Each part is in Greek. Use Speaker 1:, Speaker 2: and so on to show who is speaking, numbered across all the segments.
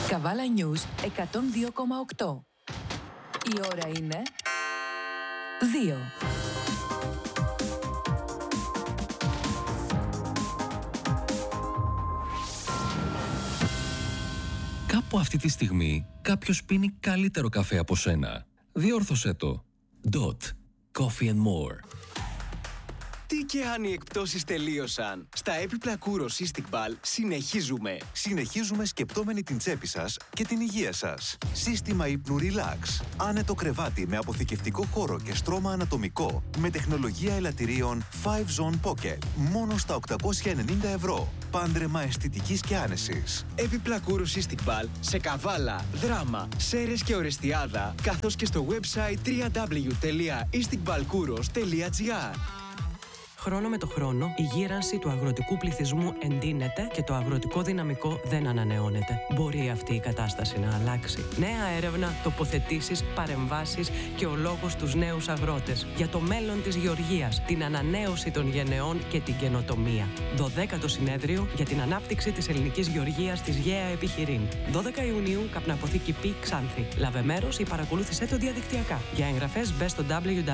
Speaker 1: Καβάλα News 102,8. Η ώρα είναι 2.
Speaker 2: Κάπου αυτή τη στιγμή κάποιος πίνει καλύτερο καφέ από σένα. Διόρθωσέ το. Dot. Coffee and more.
Speaker 3: Τι και αν οι εκπτώσεις τελείωσαν. Στα έπιπλα Kouros Istiqbal συνεχίζουμε.
Speaker 4: Συνεχίζουμε σκεπτόμενοι την τσέπη σας και την υγεία σας. Σύστημα ύπνου Relax. Άνετο κρεβάτι με αποθηκευτικό χώρο και στρώμα ανατομικό. Με τεχνολογία ελαττηρίων 5-Zone Pocket. Μόνο στα 890 ευρώ. Πάντρεμα αισθητικής και άνεσης.
Speaker 3: Έπιπλα Kouros Istiqbal σε Καβάλα, Δράμα, Σέρρες και Ορεστιάδα, καθώς και στο website www.istiqbalkouros.gr.
Speaker 5: Χρόνο με το χρόνο, η γύρανση του αγροτικού πληθυσμού εντείνεται και το αγροτικό δυναμικό δεν ανανεώνεται. Μπορεί αυτή η κατάσταση να αλλάξει. Νέα έρευνα, τοποθετήσεις, παρεμβάσεις και ο λόγος στους νέους αγρότες. Για το μέλλον της γεωργίας, την ανανέωση των γενεών και την καινοτομία. 12ο συνέδριο για την ανάπτυξη της ελληνικής γεωργίας της ΓΕΑ Επιχειρήν. 12 Ιουνίου, Καπναποθήκη Π Ξάνθη. Λάβε μέρος ή παρακολούθησέ το διαδικτυακά. Για εγγραφές μπες στο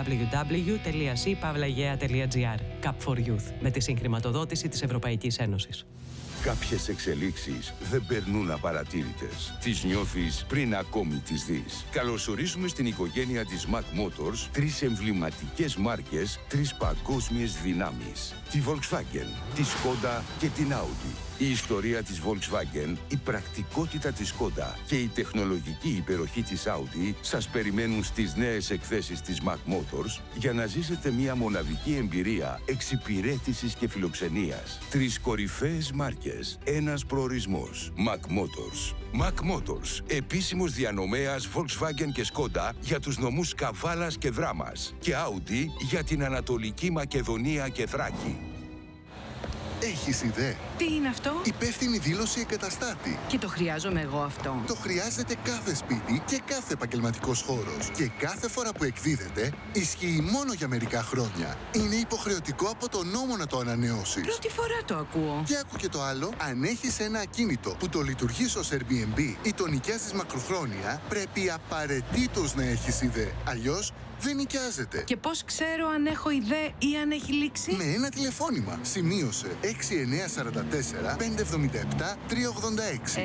Speaker 5: www.c.gea.gr. Cup for Youth, με τη συγχρηματοδότηση της Ευρωπαϊκής Ένωσης.
Speaker 6: Κάποιες εξελίξεις δεν περνούν απαρατήρητες. Τις νιώθεις πριν ακόμη τις δεις. Καλωσορίζουμε στην οικογένεια της Mac Motors 3 εμβληματικές μάρκες, 3 παγκόσμιες δυνάμεις. Τη Volkswagen, τη Skoda και την Audi. Η ιστορία της Volkswagen, η πρακτικότητα της Skoda και η τεχνολογική υπεροχή της Audi σας περιμένουν στις νέες εκθέσεις της Mac Motors για να ζήσετε μια μοναδική εμπειρία εξυπηρέτησης και φιλοξενίας. 3 κορυφαίες μάρκες, ένας προορισμός. Mac Motors. Mac Motors, επίσημος διανομέας Volkswagen και Skoda για τους νομούς Καβάλας και Δράμας και Audi για την Ανατολική Μακεδονία και Θράκη.
Speaker 7: Έχεις ιδέα?
Speaker 8: Τι είναι αυτό?
Speaker 7: Υπεύθυνη δήλωση εγκαταστάτη.
Speaker 8: Και το χρειάζομαι εγώ αυτό?
Speaker 7: Το χρειάζεται κάθε σπίτι και κάθε επαγγελματικός χώρος. Και κάθε φορά που εκδίδεται, ισχύει μόνο για μερικά χρόνια. Είναι υποχρεωτικό από το νόμο να το ανανεώσεις.
Speaker 8: Πρώτη φορά το ακούω.
Speaker 7: Και άκου και το άλλο, αν έχεις ένα ακίνητο που το λειτουργείς ως Airbnb ή το νοικιάζεις μακροχρόνια, πρέπει απαραίτητος να έχεις ιδέα. Αλλιώς δεν νοικιάζεται.
Speaker 8: Και πώς ξέρω αν έχω ιδέα ή αν έχει λήξει?
Speaker 7: Με ένα τηλεφώνημα. Σημείωσε 6944 577 386.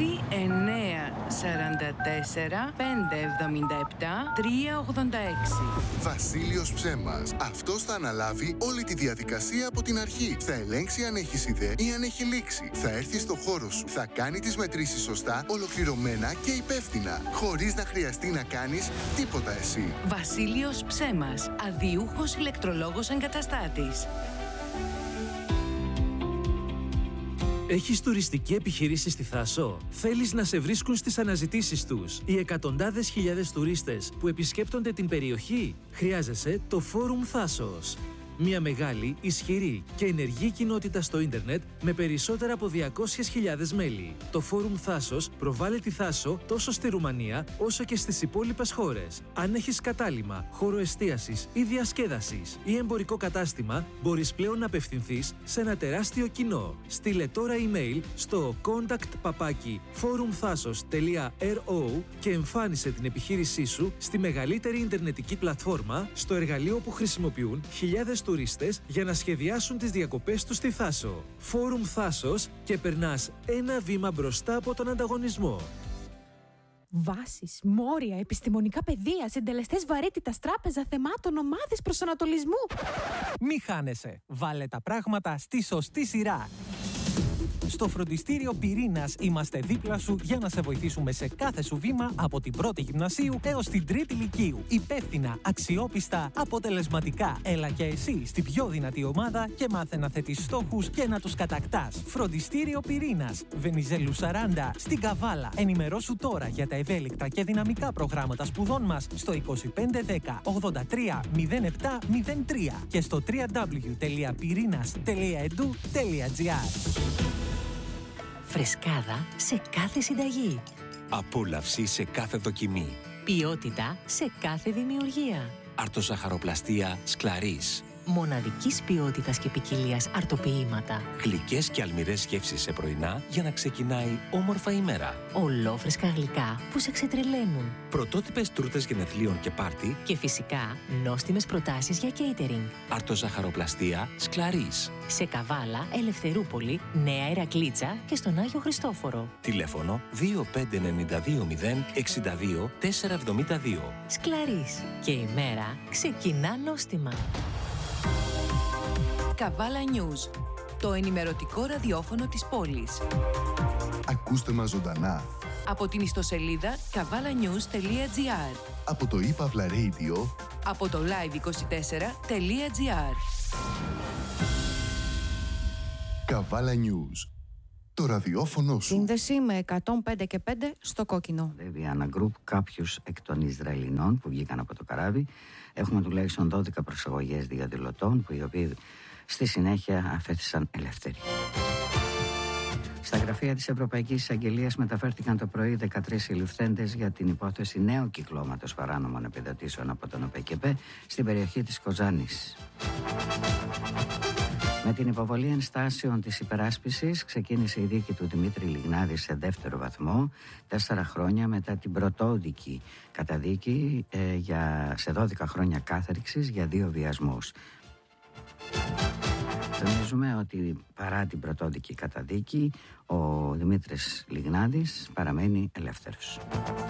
Speaker 8: 6944 577 386.
Speaker 7: Βασίλειος Ψέμας. Αυτός θα αναλάβει όλη τη διαδικασία από την αρχή. Θα ελέγξει αν έχεις ιδέα ή αν έχει λήξει. Θα έρθει στο χώρο σου. Θα κάνει τις μετρήσεις σωστά, ολοκληρωμένα και υπεύθυνα. Χωρίς να χρειαστεί να κάνεις τίποτα εσύ.
Speaker 8: Βασίλειος Ψέμας. Αδιούχος ηλεκτρολόγος εγκαταστάτης.
Speaker 9: Έχεις τουριστική επιχειρήση στη Θάσο? Θέλεις να σε βρίσκουν στις αναζητήσεις τους οι εκατοντάδες χιλιάδες τουρίστες που επισκέπτονται την περιοχή? Χρειάζεσαι το Φόρουμ Θάσος. Μια μεγάλη, ισχυρή και ενεργή κοινότητα στο ίντερνετ με περισσότερα από 200.000 μέλη. Το Φόρουμ Θάσος προβάλλει τη Θάσο τόσο στη Ρουμανία όσο και στις υπόλοιπες χώρες. Αν έχεις κατάλημα, χώρο εστίασης ή διασκέδασης ή εμπορικό κατάστημα, μπορείς πλέον να απευθυνθείς σε ένα τεράστιο κοινό. Στείλε τώρα email στο contact@forumthasos.ro και εμφάνισε την επιχείρησή σου στη μεγαλύτερη ιντερνετική πλατφόρμα, στο εργαλείο που χρησιμοποιούν χιλιάδες τουρίστες για να σχεδιάσουν τις διακοπές τους στη Θάσο. Φόρουμ Θάσος και περνάς ένα βήμα μπροστά από τον ανταγωνισμό.
Speaker 10: Βάσεις, μόρια, επιστημονικά πεδία, συντελεστές βαρύτητας, τράπεζα θεμάτων, ομάδες προσανατολισμού.
Speaker 11: Μη χάνεσαι. Βάλε τα πράγματα στη σωστή σειρά. Στο φροντιστήριο Πυρήνας είμαστε δίπλα σου για να σε βοηθήσουμε σε κάθε σου βήμα από την πρώτη γυμνασίου έως την τρίτη λυκείου. Υπεύθυνα, αξιόπιστα, αποτελεσματικά. Έλα και εσύ στην πιο δυνατή ομάδα και μάθε να θέτεις στόχους και να τους κατακτάς. Φροντιστήριο Πυρήνας, Βενιζέλου 40, στην Καβάλα. Ενημερώσου τώρα για τα ευέλικτα και δυναμικά προγράμματα σπουδών μας στο 2510 83 07 03 και στο www.pyrinas.edu.gr.
Speaker 12: Φρεσκάδα σε κάθε συνταγή.
Speaker 13: Απόλαυση σε κάθε δοκιμή.
Speaker 12: Ποιότητα σε κάθε δημιουργία.
Speaker 13: Αρτοζαχαροπλαστία Σκλαρής.
Speaker 12: μοναδικής ποιότητας και ποικιλίας αρτοποιήματα.
Speaker 13: Γλυκές και αλμυρές γεύσεις σε πρωινά για να ξεκινάει όμορφα ημέρα.
Speaker 12: Ολόφρεσκα γλυκά που σε ξετρελαίνουν.
Speaker 13: Πρωτότυπες τούρτες γενεθλίων και πάρτι.
Speaker 12: Και φυσικά νόστιμες προτάσεις για catering.
Speaker 13: Αρτοζαχαροπλαστεία Σκλαρίς.
Speaker 12: Σε Καβάλα, Ελευθερούπολη, Νέα Ηρακλήτσα και στον Άγιο Χριστόφορο.
Speaker 13: Τηλέφωνο 25920 62 472.
Speaker 12: Σκλαρίς. Και η μέρα ξεκινά νόστιμα.
Speaker 1: Καβάλα News, το ενημερωτικό ραδιόφωνο της πόλης.
Speaker 7: Ακούστε μας ζωντανά
Speaker 1: Από την ιστοσελίδα kavalanews.gr,
Speaker 7: από το ePavla Radio,
Speaker 1: από το live24.gr.
Speaker 7: Καβάλα News, το ραδιόφωνο σου.
Speaker 14: Σύνδεση με 105 και 5 στο κόκκινο.
Speaker 15: Ένα γκρουπ, κάποιους εκ των Ισραηλινών που βγήκαν από το καράβι. Έχουμε τουλάχιστον 12 προσαγωγές διαδηλωτών, που οι οποίοι στη συνέχεια αφέθησαν ελεύθεροι. Στα γραφεία της Ευρωπαϊκής Εισαγγελίας μεταφέρθηκαν το πρωί 13 συλληφθέντες για την υπόθεση νέου κυκλώματος παράνομων επιδοτήσεων από τον ΟΠΕΚΕΠΕ στην περιοχή της Κοζάνης. Με την υποβολή ενστάσεων της υπεράσπισης ξεκίνησε η δίκη του Δημήτρη Λιγνάδη σε δεύτερο βαθμό, 4 χρόνια μετά την πρωτόδικη καταδίκη σε 12 χρόνια κάθερξης για 2 βιασμούς. Τονίζουμε ότι παρά την πρωτόδικη καταδίκη, ο Δημήτρης Λιγνάδης παραμένει ελεύθερος.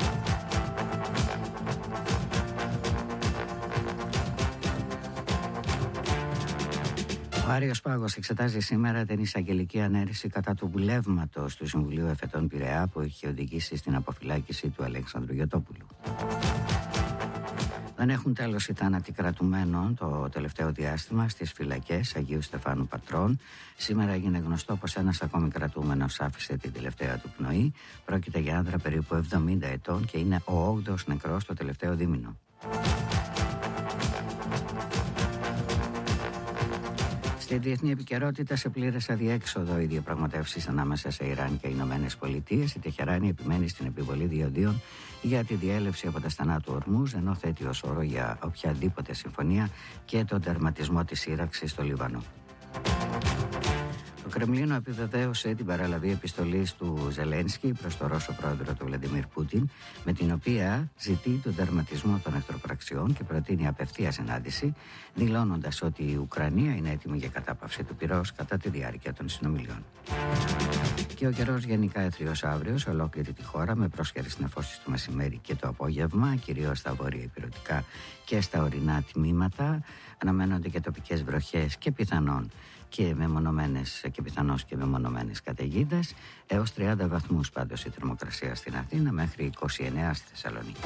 Speaker 15: Ο Άριος Πάγος εξετάζει σήμερα την εισαγγελική ανέρεση κατά του βουλεύματος του Συμβουλίου Εφετών Πειραιά που είχε οδηγήσει στην αποφυλάκηση του Αλέξανδρου Γιωτόπουλου. Δεν έχουν τέλος οι θάνατοι κρατουμένων το τελευταίο διάστημα στις φυλακές Αγίου Στεφάνου Πατρών. Σήμερα έγινε γνωστό πως ένας ακόμη κρατούμενος άφησε την τελευταία του πνοή. Πρόκειται για άντρα περίπου 70 ετών και είναι ο 8ος νεκρός το τελευταίο δίμηνο. Στη διεθνή επικαιρότητα, σε πλήρες αδιέξοδο οι διαπραγματεύσεις ανάμεσα σε Ιράν και Ηνωμένες Πολιτείες. Η Τεχεράνη επιμένει στην επιβολή διοδίων για τη διέλευση από τα στενά του Ορμούζ, ενώ θέτει ως όρο για οποιαδήποτε συμφωνία και τον τερματισμό της σύραξης στο Λίβανο. Το Κρεμλίνο επιβεβαίωσε την παραλαβή επιστολής του Ζελένσκι προς τον Ρώσο πρόεδρο του Βλαντιμίρ Πούτιν, με την οποία ζητεί τον τερματισμό των εχθροπραξιών και προτείνει απευθεία συνάντηση, δηλώνοντας ότι η Ουκρανία είναι έτοιμη για κατάπαυση του πυρός κατά τη διάρκεια των συνομιλιών. Και ο καιρός γενικά έθριος αύριο σε ολόκληρη τη χώρα, με πρόσχερες νεφώσεις το μεσημέρι και το απόγευμα, κυρίως στα βόρεια ηπειρωτικά και στα ορεινά τμήματα. Αναμένονται και τοπικές βροχές και πιθανόν και πιθανώς και μεμονωμένες καταιγίδες, έως 30 βαθμούς πάντως η θερμοκρασία στην Αθήνα, μέχρι 29 στη Θεσσαλονίκη.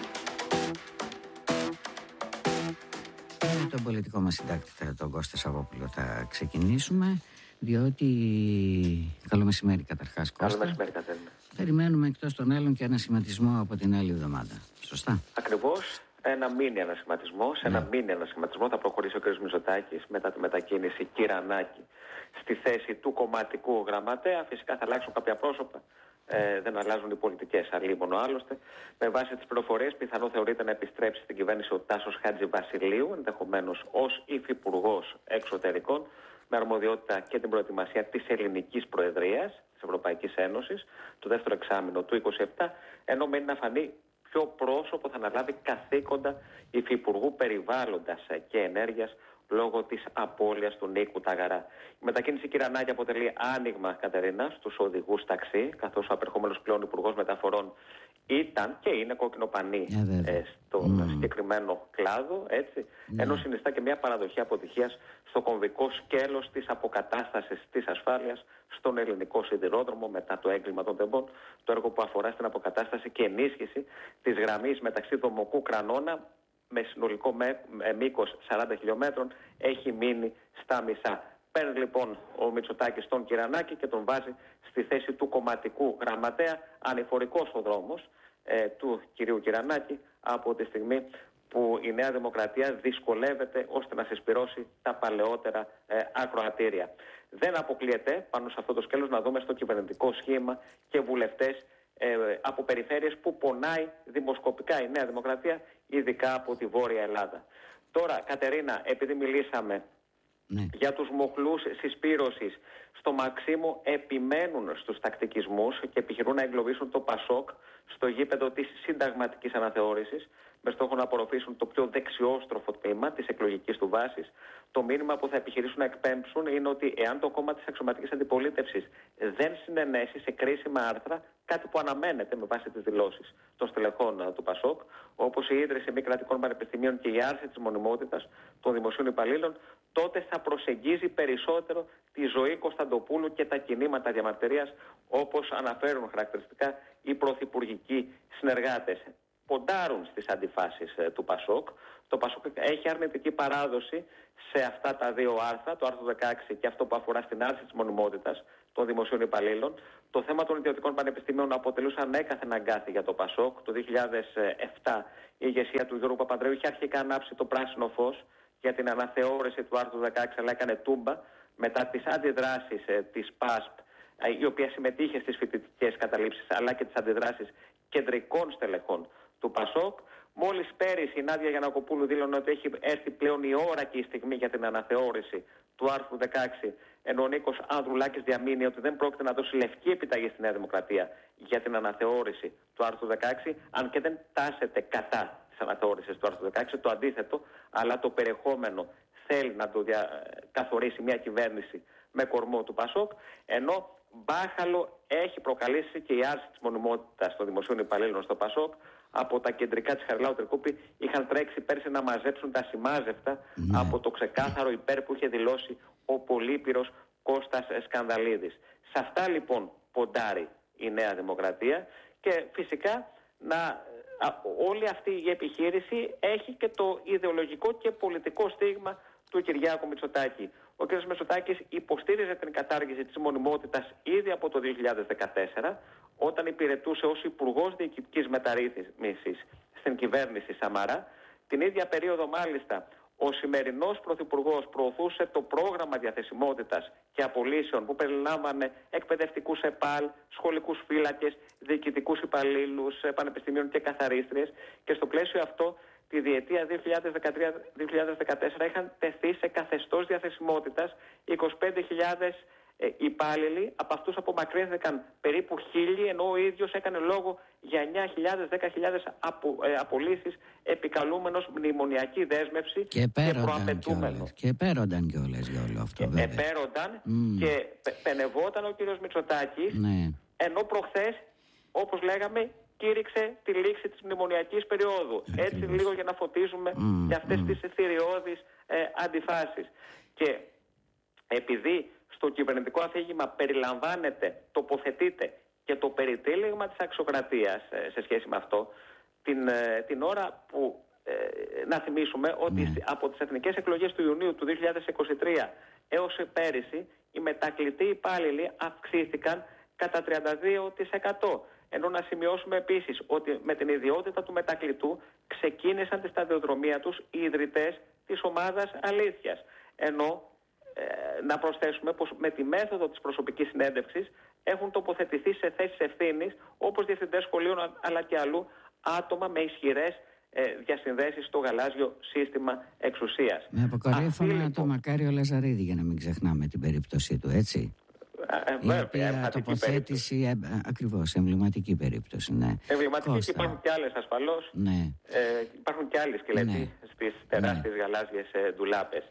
Speaker 15: Με τον πολιτικό μας συντάκτη, τον Κώστα Σαββόπουλο, θα ξεκινήσουμε, διότι... Καλό μεσημέρι καταρχάς, Κώστα.
Speaker 16: Καλό μεσημέρι, Κατέρινα.
Speaker 15: Περιμένουμε εκτός των άλλων και ένα σχηματισμό από την άλλη εβδομάδα. Σωστά.
Speaker 16: Ακριβώς. Ένα μίνι ανασχηματισμό. Σε ένα μίνι ανασχηματισμό θα προχωρήσει ο κ. Μητσοτάκης μετά τη μετακίνηση Κυρανάκη στη θέση του κομματικού γραμματέα. Φυσικά θα αλλάξουν κάποια πρόσωπα. Δεν αλλάζουν οι πολιτικές, αλίμονο άλλωστε. Με βάση τις πληροφορίες, πιθανό θεωρείται να επιστρέψει στην κυβέρνηση ο Τάσος Χατζηβασιλείου, ενδεχομένως ως υφυπουργός εξωτερικών, με αρμοδιότητα και την προετοιμασία της ελληνικής προεδρίας της Ευρωπαϊκής Ένωσης, το δεύτερο εξάμηνο του 2027, ενώ μένει να φανεί ποιο πρόσωπο θα αναλάβει καθήκοντα υφυπουργού περιβάλλοντας και ενέργειας λόγω της απώλειας του Νίκου Ταγαρά. Η μετακίνηση Κυρανάκη αποτελεί άνοιγμα, Κατερίνα, στους οδηγούς ταξί, καθώς ο απερχόμενος πλέον υπουργός μεταφορών ήταν και είναι κόκκινο πανί στον συγκεκριμένο κλάδο, έτσι, ενώ συνιστά και μια παραδοχή αποτυχίας στο κομβικό σκέλος της αποκατάστασης της ασφάλειας στον ελληνικό σιδηρόδρομο μετά το έγκλημα των τεμπών, το έργο που αφορά στην αποκατάσταση και ενίσχυση της γραμμής μεταξύ Δομοκού Κρανώνα με συνολικό μήκος 40 χιλιόμετρων έχει μείνει στα μισά. Παίρνει λοιπόν ο Μητσοτάκης τον Κυρανάκη και τον βάζει στη θέση του κομματικού γραμματέα, ανηφορικός ο δρόμος του κυρίου Κυρανάκη από τη στιγμή που η Νέα Δημοκρατία δυσκολεύεται ώστε να συσπυρώσει τα παλαιότερα ακροατήρια. Δεν αποκλείεται πάνω σε αυτό το σκέλος να δούμε στο κυβερνητικό σχήμα και βουλευτές από περιφέρειες που πονάει δημοσκοπικά η Νέα Δημοκρατία, ειδικά από τη Βόρεια Ελλάδα. Τώρα, Κατερίνα, επειδή μιλήσαμε για τους μοχλούς συσπήρωσης, στο Μαξίμου επιμένουν στους τακτικισμούς και επιχειρούν να εγκλωβίσουν το ΠΑΣΟΚ στο γήπεδο της συνταγματικής αναθεώρησης, με στόχο να απορροφήσουν το πιο δεξιόστροφο τμήμα της εκλογικής του βάσης. Το μήνυμα που θα επιχειρήσουν να εκπέμψουν είναι ότι εάν το κόμμα της αξιωματικής αντιπολίτευσης δεν συνενέσει σε κρίσιμα άρθρα, κάτι που αναμένεται με βάση τις δηλώσεις των στελεχών του ΠΑΣΟΚ, όπως η ίδρυση μη κρατικών πανεπιστημίων και η άρση της μονιμότητας των δημοσίων υπαλλήλων, τότε θα προσεγγίζει περισσότερο τη ζωή Κωνσταντοπούλου και τα κινήματα διαμαρτυρίας, όπως αναφέρουν χαρακτηριστικά οι πρωθυπουργικοί συνεργάτες. Ποντάρουν στις αντιφάσεις του ΠΑΣΟΚ. Το ΠΑΣΟΚ έχει αρνητική παράδοση σε αυτά τα δύο άρθρα, το άρθρο 16 και αυτό που αφορά στην άρση της μονιμότητας των δημοσίων υπαλλήλων. Το θέμα των ιδιωτικών πανεπιστημίων αποτελούσε ανέκαθεν αγκάθι για το ΠΑΣΟΚ. Το 2007 η ηγεσία του Γιώργου Παπανδρέου είχε αρχικά ανάψει το πράσινο φως για την αναθεώρηση του άρθρου 16, αλλά έκανε τούμπα μετά τις αντιδράσεις της ΠΑΣΠ, η οποία συμμετείχε στις φοιτητικές καταλήψεις, αλλά και τις αντιδράσεις κεντρικών στελεχών του ΠΑΣΟΚ. Μόλις πέρυσι η Νάντια Γιαννακοπούλου δήλωνε ότι έχει έρθει πλέον η ώρα και η στιγμή για την αναθεώρηση του άρθρου 16, ενώ ο Νίκος Ανδρουλάκης διαμείνει ότι δεν πρόκειται να δώσει λευκή επιταγή στη Νέα Δημοκρατία για την αναθεώρηση του άρθρου 16, αν και δεν τάσεται κατά της αναθεώρησης του άρθρου 16, το αντίθετο, αλλά το περιεχόμενο θέλει να το καθορίσει μια κυβέρνηση με κορμό του ΠΑΣΟΚ, ενώ μπάχαλο έχει προκαλέσει και η άρση της μονιμότητας των δημοσίων υπαλλήλων στο ΠΑΣΟΚ. Από τα κεντρικά της Χαριλάου Τρικούπη είχαν τρέξει πέρσι να μαζέψουν τα σημάζευτα από το ξεκάθαρο υπέρ που είχε δηλώσει ο πολύπειρος Κώστας Σκανδαλίδης. Σε αυτά λοιπόν ποντάρει η Νέα Δημοκρατία και φυσικά όλη αυτή η επιχείρηση έχει και το ιδεολογικό και πολιτικό στίγμα του Κυριάκου Μητσοτάκη. Ο κ. Μητσοτάκης υποστήριζε την κατάργηση της μονιμότητας ήδη από το 2014, όταν υπηρετούσε ως Υπουργός Διοικητικής Μεταρρύθμισης στην κυβέρνηση Σαμαρά. Την ίδια περίοδο μάλιστα ο σημερινός Πρωθυπουργός προωθούσε το πρόγραμμα διαθεσιμότητας και απολύσεων που περιλάμβανε εκπαιδευτικούς ΕΠΑΛ, σχολικούς φύλακες, διοικητικούς υπαλλήλους πανεπιστημίων και καθαρίστριες, και στο πλαίσιο αυτό τη διετία 2013-2014 είχαν τεθεί σε καθεστώς διαθεσιμότητας 25.000 υπάλληλοι. Από αυτούς απομακρύνθηκαν περίπου 1.000, ενώ ο ίδιος έκανε λόγο για 9.000-10.000 απολύσεις, επικαλούμενος μνημονιακή δέσμευση και προαπαιτούμενο.
Speaker 15: Και επέρονταν κιόλας για όλο αυτό, βέβαια.
Speaker 16: Επέρονταν και πενευόταν ο κύριος Μητσοτάκης, ενώ προχθές, όπως λέγαμε, κήρυξε τη λήξη της μνημονιακής περίοδου. Έτσι λίγο για να φωτίζουμε και αυτές τις θηριώδεις αντιφάσεις. Και επειδή στο κυβερνητικό αφήγημα περιλαμβάνεται, τοποθετείται και το περιτύλιγμα της αξιοκρατίας σε σχέση με αυτό, την ώρα που να θυμίσουμε ότι από τις εθνικές εκλογές του Ιουνίου του 2023 έως πέρυσι οι μετακλητοί υπάλληλοι αυξήθηκαν κατά 32%. Ενώ να σημειώσουμε επίσης ότι με την ιδιότητα του μετακλητού ξεκίνησαν τη σταδιοδρομία τους οι ιδρυτές της ομάδας Αλήθειας. Ενώ να προσθέσουμε πως με τη μέθοδο της προσωπικής συνέντευξης έχουν τοποθετηθεί σε θέσεις ευθύνης, όπως διευθυντές σχολείων αλλά και αλλού, άτομα με ισχυρές διασυνδέσεις στο γαλάζιο σύστημα εξουσίας.
Speaker 15: Με αποκορύφωνα το Μακάριο Λαζαρίδη, για να μην ξεχνάμε την περίπτωσή του, έτσι. Η οποία τοποθέτηση ακριβώς, εμβληματική περίπτωση. Ναι.
Speaker 16: Εμβληματική, και υπάρχουν και άλλες ασφαλώς.
Speaker 15: Ναι.
Speaker 16: Υπάρχουν και άλλοι σκελετοί στις τεράστιες γαλάζιες ντουλάπες.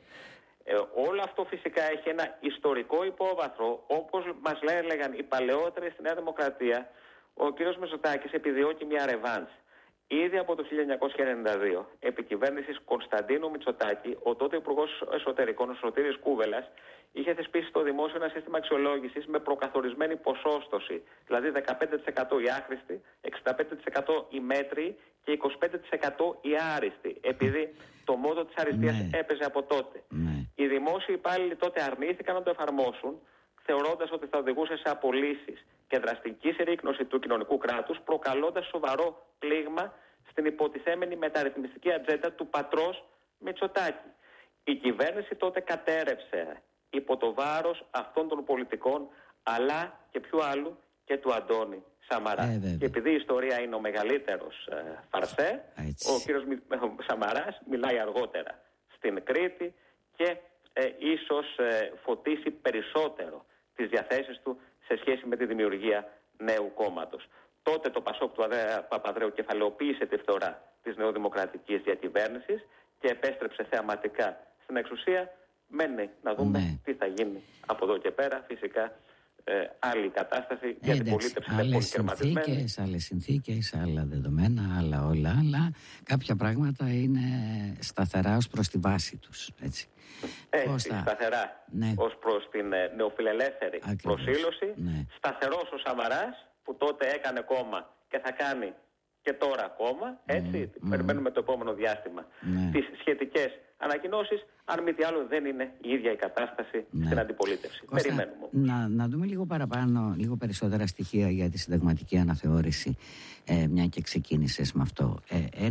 Speaker 16: Όλο αυτό φυσικά έχει ένα ιστορικό υπόβαθρο. Όπως μας έλεγαν οι παλαιότεροι στη Νέα Δημοκρατία, ο κ. Μητσοτάκης επιδιώκει μια ρεβάνς. Ήδη από το 1992, επί κυβέρνησης Κωνσταντίνου Μητσοτάκη, ο τότε Υπουργός Εσωτερικών, ο Σωτήρης Κούβελας, είχε θεσπίσει στο δημόσιο ένα σύστημα αξιολόγησης με προκαθορισμένη ποσόστοση. Δηλαδή 15% οι άχρηστοι, 65% οι μέτριοι και 25% οι άριστοι. Επειδή το μότο της αριστείας έπαιζε από τότε. Οι δημόσιοι υπάλληλοι τότε αρνήθηκαν να το εφαρμόσουν, θεωρώντας ότι θα οδηγούσε σε απολύσεις και δραστική συρρίκνωση του κοινωνικού κράτους, προκαλώντας σοβαρό πλήγμα στην υποτιθέμενη μεταρρυθμιστική ατζέντα του πατρός Μητσοτάκη. Η κυβέρνηση τότε κατέρευσε υπό το βάρος αυτών των πολιτικών, αλλά και ποιου άλλου, και του Αντώνη Σαμαρά. Και επειδή η ιστορία είναι ο μεγαλύτερος φαρσέ, ο κύριος Σαμαράς μιλάει αργότερα στην Κρήτη και ίσως φωτίσει περισσότερο τις διαθέσεις του σε σχέση με τη δημιουργία νέου κόμματος. Τότε το ΠΑΣΟΚ του Παπανδρέου κεφαλαιοποίησε τη φθορά της νεοδημοκρατικής διακυβέρνησης και επέστρεψε θεαματικά στην εξουσία. Μένει να δούμε τι θα γίνει από εδώ και πέρα. Φυσικά άλλη κατάσταση, γιατί η πολίτευση είναι πολύ κερματισμένη.
Speaker 15: Άλλες συνθήκες, άλλα δεδομένα, άλλα όλα, αλλά κάποια πράγματα είναι σταθερά ως προς τη βάση τους. Έτσι.
Speaker 16: Σταθερά ως προς την νεοφιλελεύθερη προσήλωση. Σταθερός ο Σαμαράς, που τότε έκανε κόμμα και θα κάνει και τώρα κόμμα. Έτσι, περιμένουμε το επόμενο διάστημα τις σχετικές ανακοινώσεις. Αν μη τι άλλο, δεν είναι η ίδια η κατάσταση στην αντιπολίτευση.
Speaker 15: Κώστα,
Speaker 16: περιμένουμε.
Speaker 15: Να δούμε λίγο παραπάνω, λίγο περισσότερα στοιχεία για τη συνταγματική αναθεώρηση, μια και ξεκίνησες με αυτό.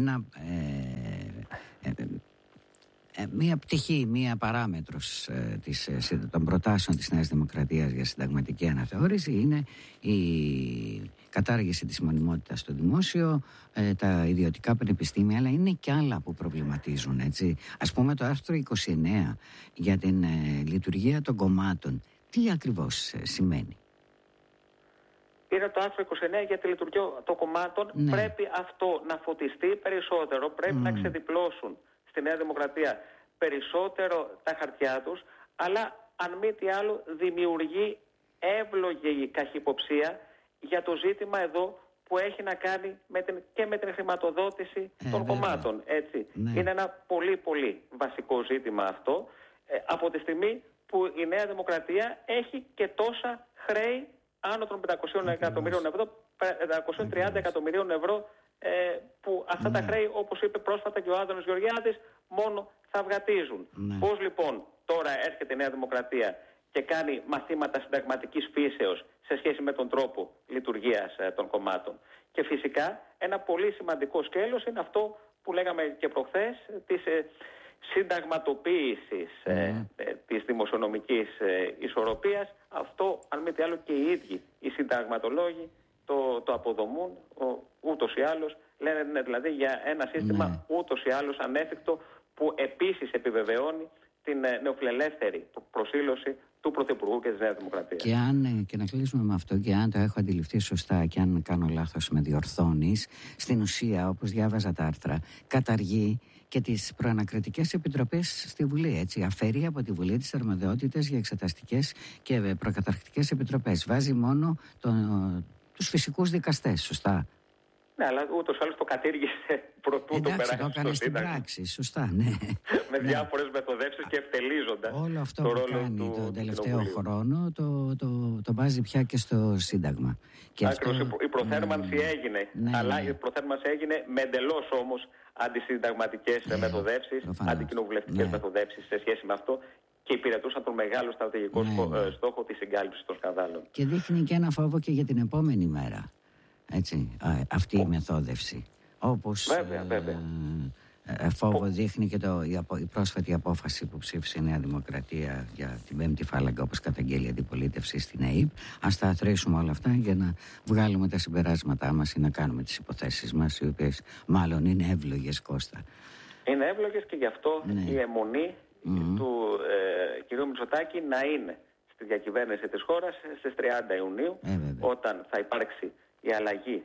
Speaker 15: Μία πτυχή, μία παράμετρος των προτάσεων της Νέας Δημοκρατίας για συνταγματική αναθεώρηση είναι η κατάργηση της μονιμότητας στο δημόσιο, τα ιδιωτικά πανεπιστήμια, αλλά είναι και άλλα που προβληματίζουν. Έτσι. Ας πούμε το άρθρο 29 για την λειτουργία των κομμάτων. Τι ακριβώς σημαίνει?
Speaker 16: Είναι το άρθρο 29 για τη λειτουργία των κομμάτων. Πρέπει αυτό να φωτιστεί περισσότερο, πρέπει να ξεδιπλώσουν στη Νέα Δημοκρατία περισσότερο τα χαρτιά τους, αλλά αν μη τι άλλο δημιουργεί εύλογη καχυποψία για το ζήτημα εδώ που έχει να κάνει και με την χρηματοδότηση των κομμάτων. Έτσι. Είναι ένα πολύ πολύ βασικό ζήτημα αυτό, από τη στιγμή που η Νέα Δημοκρατία έχει και τόσα χρέη άνω των 500 εκατομμυρίων ευρώ, 530 εκατομμυρίων ευρώ, που αυτά τα χρέη, όπως είπε πρόσφατα και ο Άδωνης Γεωργιάδης, μόνο θα βγατίζουν. Πώς λοιπόν τώρα έρχεται η Νέα Δημοκρατία και κάνει μαθήματα συνταγματικής φύσεως σε σχέση με τον τρόπο λειτουργίας των κομμάτων? Και φυσικά ένα πολύ σημαντικό σκέλος είναι αυτό που λέγαμε και προχθές, της συνταγματοποίησης της δημοσιονομικής ισορροπίας. Αυτό, αν μη τι άλλο, και οι ίδιοι οι συνταγματολόγοι το αποδομούν ούτως ή άλλως. Λένε δηλαδή για ένα σύστημα ούτως ή άλλως ανέφικτο, που επίσης επιβεβαιώνει την νεοφιλελεύθερη προσήλωση του Πρωθυπουργού και της Νέας Δημοκρατίας.
Speaker 15: Και να κλείσουμε με αυτό, και αν το έχω αντιληφθεί σωστά και αν κάνω λάθος με διορθώνεις, στην ουσία, όπως διάβαζα τα άρθρα, καταργεί και τις προανακριτικές επιτροπές στη Βουλή. Έτσι. Αφαιρεί από τη Βουλή τις αρμοδιότητες για εξεταστικές και προκαταρκτικές επιτροπές. Βάζει μόνο τους φυσικούς δικαστές, σωστά?
Speaker 16: Ναι, αλλά ούτως ή άλλως το κατήργησε πρωτού το περάσει στο Σύνταγμα.
Speaker 15: Το έκανε στην πράξη, σωστά, ναι.
Speaker 16: Με διάφορες μεθοδεύσεις και ευτελίζοντας
Speaker 15: όλο αυτό
Speaker 16: το
Speaker 15: που
Speaker 16: ρόλο
Speaker 15: κάνει
Speaker 16: του
Speaker 15: τον τελευταίο χρόνο το βάζει πια και στο Σύνταγμα.
Speaker 16: Ακριβώς, η προθέρμανση έγινε, αλλά η προθέρμανση έγινε με εντελώς όμως αντισυνταγματικές μεθοδεύσεις, αντικοινοβουλευτικές μεθοδεύσεις σε σχέση με αυτό, και υπηρετούσαν τον μεγάλο στρατηγικό στόχο της συγκάλυψης των σκανδάλων.
Speaker 15: Και δείχνει και ένα φόβο και για την επόμενη μέρα. Έτσι, αυτή η μεθόδευση. Όπως
Speaker 16: βέβαια.
Speaker 15: Φόβο δείχνει και η πρόσφατη απόφαση που ψήφισε η Νέα Δημοκρατία για την πέμπτη φάλαγγα, όπως καταγγέλει η αντιπολίτευση στην ΑΕΠ. Ας τα αθροίσουμε όλα αυτά για να βγάλουμε τα συμπεράσματά μας ή να κάνουμε τις υποθέσεις μας, οι οποίες μάλλον είναι εύλογες, Κώστα.
Speaker 16: Είναι εύλογες, και γι' αυτό η αιμονή του κ. Μητσοτάκη να είναι στη διακυβέρνηση της χώρας στις 30 Ιουνίου, όταν θα υπάρξει η αλλαγή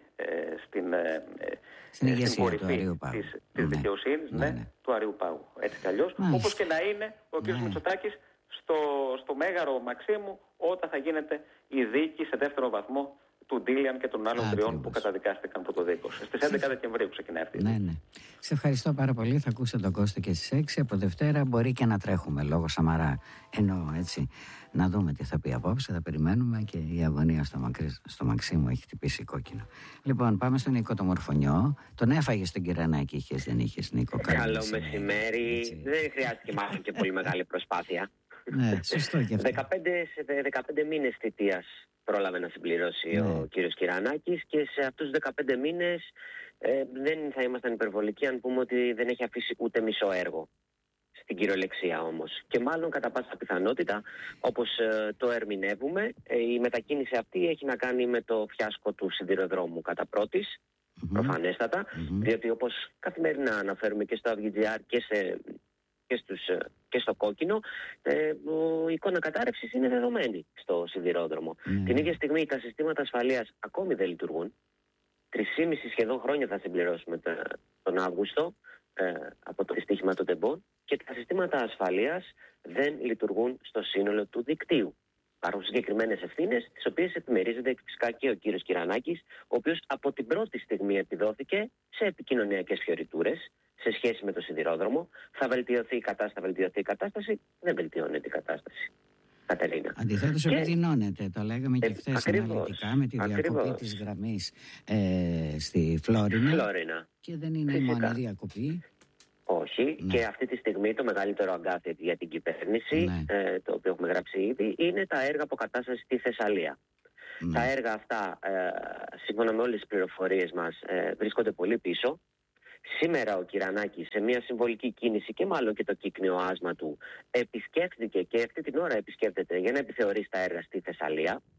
Speaker 16: στην κορυφή της δικαιοσύνης, του Αριού Πάγου. Έτσι κι αλλιώς. Όπως και να είναι ο κ. Μητσοτάκης στο Μέγαρο Μαξίμου, όταν θα γίνεται η δίκη σε δεύτερο βαθμό του Ντίλιαν και των άλλων τριών που καταδικάστηκαν πρωτοδίκως. Στις 11 Δεκεμβρίου ξεκινάει αυτή.
Speaker 15: Ναι. Σε ευχαριστώ πάρα πολύ. Θα ακούσετε τον Κώστα και στις 6. Από Δευτέρα μπορεί και να τρέχουμε λόγω Σαμαρά. Εννοώ, έτσι. Να δούμε τι θα πει απόψε. Θα περιμένουμε, και η αγωνία στο Μαξίμου έχει χτυπήσει κόκκινο. Λοιπόν, πάμε στον Νίκο το Μορφωνιό. Τον έφαγε στον Κυρανάκη, είχες, δεν είχες, Νίκο?
Speaker 17: Καλό μεσημέρι. Δεν χρειάστηκε μάλλον και πολύ μεγάλη προσπάθεια.
Speaker 15: Ναι, σωστό και αυτό.
Speaker 17: 15 μήνες θητείας πρόλαβε να συμπληρώσει ο κύριος Κυρανάκης, και σε αυτούς τους 15 μήνες δεν θα ήμασταν υπερβολικοί αν πούμε ότι δεν έχει αφήσει ούτε μισό έργο. Στην κυριολεξία όμως. Και μάλλον κατά πάσα πιθανότητα, όπως το ερμηνεύουμε, η μετακίνηση αυτή έχει να κάνει με το φιάσκο του σιδηροδρόμου κατά πρώτης, προφανέστατα, διότι όπως καθημερινά αναφέρουμε και στο AVGR και και στο κόκκινο, η εικόνα κατάρρευσης είναι δεδομένη στο σιδηρόδρομο. Την ίδια στιγμή τα συστήματα ασφαλείας ακόμη δεν λειτουργούν. 3,5 σχεδόν χρόνια θα συμπληρώσουμε τον Αύγουστο από το δυστύχημα των τεμπών και τα συστήματα ασφαλείας δεν λειτουργούν στο σύνολο του δικτύου. Υπάρχουν συγκεκριμένες ευθύνες, τις οποίες επιμερίζεται φυσικά και ο κύριος Κυρανάκης, ο οποίος από την πρώτη στιγμή επιδόθηκε σε επικοινωνιακές φιωριτούρες σε σχέση με το σιδηρόδρομο. Θα βελτιωθεί η κατάσταση, δεν βελτιώνεται η κατάσταση. Κατερίνα.
Speaker 15: Αντιθέτως επιδεινώνεται, το λέγαμε και χθες αναλυτικά με τη διακοπή της γραμμής στη Φλόρινα. Και δεν είναι η μόνη διακοπή.
Speaker 17: Όχι, και αυτή τη στιγμή το μεγαλύτερο αγκάθι για την κυβέρνηση, το οποίο έχουμε γράψει ήδη, είναι τα έργα αποκατάστασης στη Θεσσαλία. Τα έργα αυτά, σύμφωνα με όλες τις πληροφορίες μας, βρίσκονται πολύ πίσω. Σήμερα ο Κυρανάκης, σε μια συμβολική κίνηση και μάλλον και το κύκνιο άσμα του, επισκέφθηκε και αυτή την ώρα επισκέπτεται για να επιθεωρήσει τα έργα στη Θεσσαλία.